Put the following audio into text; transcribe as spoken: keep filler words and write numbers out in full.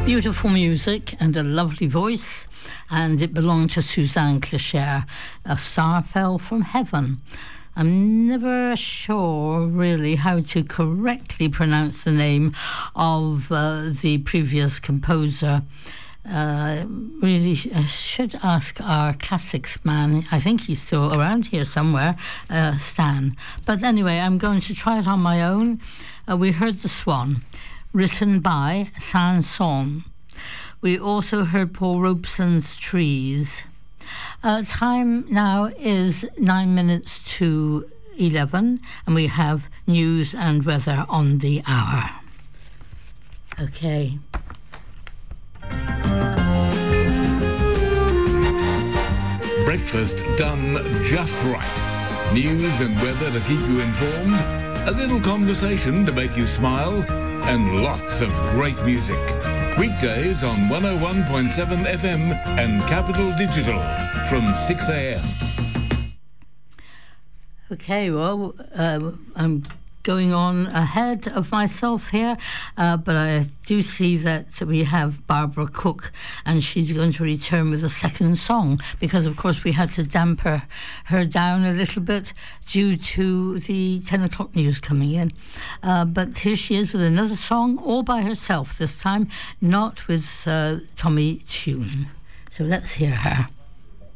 Beautiful music and a lovely voice, and it belonged to Suzanne Clocher. A Star Fell from Heaven. I'm never sure really how to correctly pronounce the name of uh, the previous composer. Uh, really sh- I should ask our classics man. I think he's still around here somewhere, uh, Stan. But anyway, I'm going to try it on my own. Uh, we heard The Swan, written by Saint-Saëns. We also heard Paul Robeson's Trees. Uh, time now is nine minutes to eleven, and we have news and weather on the hour. Okay. Breakfast done just right. News and weather to keep you informed, a little conversation to make you smile, and lots of great music. Weekdays on one oh one point seven F M and Capital Digital from six a.m. Okay, well, uh, I'm going on ahead of myself here, uh, but I do see that we have Barbara Cook, and she's going to return with a second song, because of course we had to damper her down a little bit due to the ten o'clock news coming in. Uh, but here she is with another song, all by herself this time, not with uh, Tommy Tune. So let's hear her.